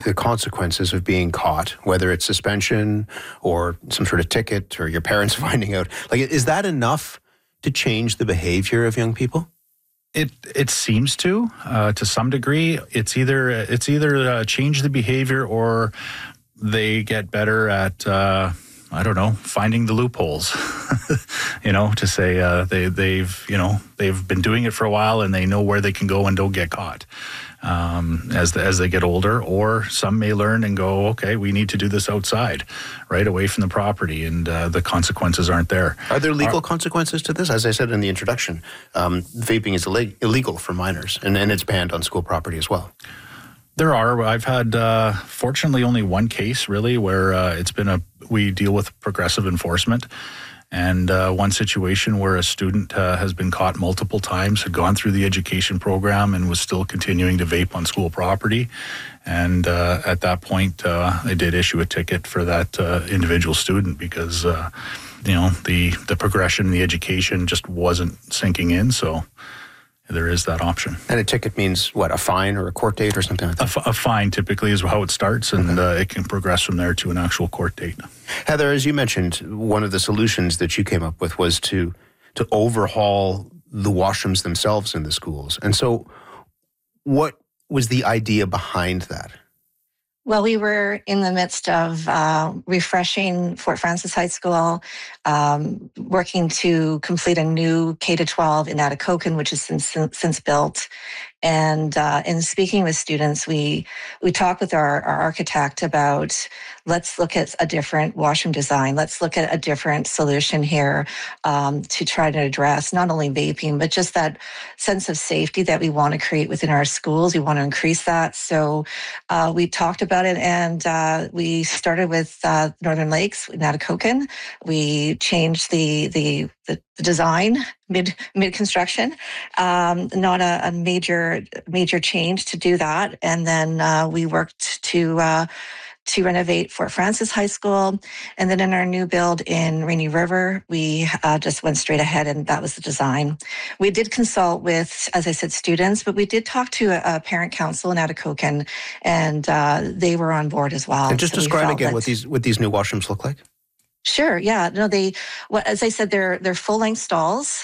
the consequences of being caught, whether it's suspension or some sort of ticket or your parents finding out? Like, is that enough to change the behavior of young people? It seems to some degree. It's either change the behavior or they get better at finding the loopholes. To say they've been doing it for a while and they know where they can go and don't get caught as they get older. Or some may learn and go, okay, we need to do this outside, right away from the property, and the consequences aren't there. Are there legal consequences to this? As I said in the introduction, vaping is illegal for minors, and it's banned on school property as well. There are. I've had, fortunately, only one case really where we deal with progressive enforcement. And one situation where a student has been caught multiple times, had gone through the education program and was still continuing to vape on school property. And at that point, I did issue a ticket for that individual student because, the progression in the education just wasn't sinking in. So there is that option. And a ticket means what, a fine or a court date or something like that? A fine typically is how it starts, and it can progress from there to an actual court date. Heather, as you mentioned, one of the solutions that you came up with was to overhaul the washrooms themselves in the schools. And so what was the idea behind that? Well, we were in the midst of refreshing Fort Frances High School, working to complete a new K-12 in Atikokan, which is since built. And in speaking with students, we talked with our architect about, let's look at a different washroom design. Let's look at a different solution here to try to address not only vaping, but just that sense of safety that we want to create within our schools. We want to increase that. So we talked about it, and we started with Northern Lakes in Atikokan. We changed the design mid-construction, not a major change to do that. And then we worked to renovate Fort Frances High School. And then in our new build in Rainy River, we just went straight ahead, and that was the design. We did consult with, as I said, students, but we did talk to a parent council in Atikokan, and they were on board as well. And just describe again what these new washrooms look like. Sure. Yeah. No, as I said, they're full-length stalls.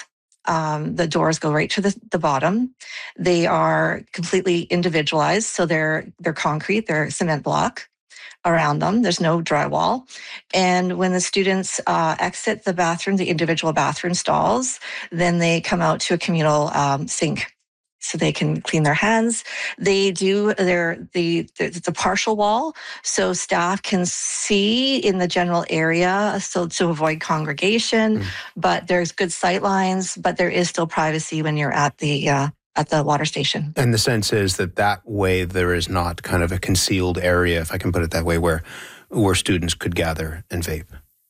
The doors go right to the bottom. They are completely individualized, so they're concrete. They're cement block around them. There's no drywall. And when the students exit the individual bathroom stalls, then they come out to a communal sink, so they can clean their hands. They do it's a partial wall, so staff can see in the general area, so to avoid congregation. But there's good sight lines, but there is still privacy when you're at the water station. And the sense is that way there is not kind of a concealed area, if I can put it that way, where students could gather and vape.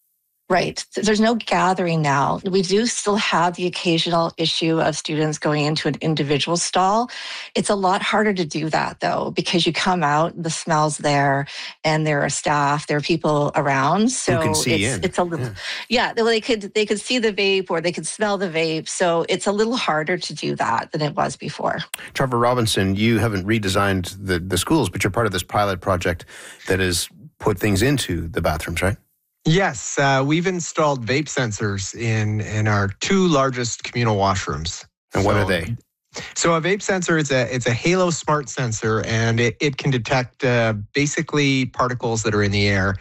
Right. There's no gathering now. We do still have the occasional issue of students going into an individual stall. It's a lot harder to do that, though, because you come out, the smell's there, and there are staff, there are people around. So who can see it's a little, they could see the vape or they could smell the vape. So it's a little harder to do that than it was before. Trevor Robinson, you haven't redesigned the schools, but you're part of this pilot project that has put things into the bathrooms, right? Yes, we've installed vape sensors in our two largest communal washrooms. And what are they? So a vape sensor it's a Halo Smart sensor, and it can detect basically particles that are in the air.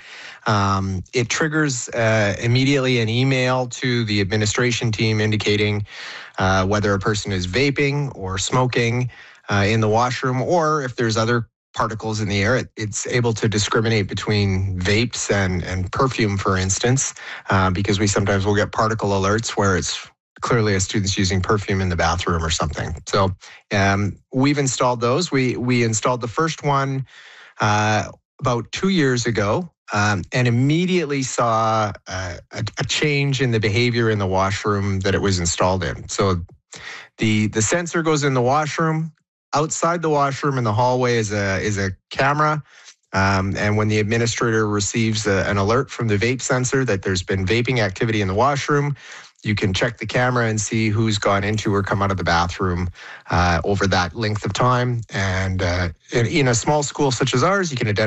It triggers immediately an email to the administration team indicating whether a person is vaping or smoking in the washroom, or if there's other particles in the air. It's able to discriminate between vapes and perfume, for instance, because we sometimes will get particle alerts where it's clearly a student's using perfume in the bathroom or something. So we've installed those. We installed the first one about 2 years ago, and immediately saw a change in the behavior in the washroom that it was installed in. So the sensor goes in the washroom. Outside the washroom in the hallway is a camera, and when the administrator receives an alert from the vape sensor that there's been vaping activity in the washroom, you can check the camera and see who's gone into or come out of the bathroom over that length of time. And in a small school such as ours, you can identify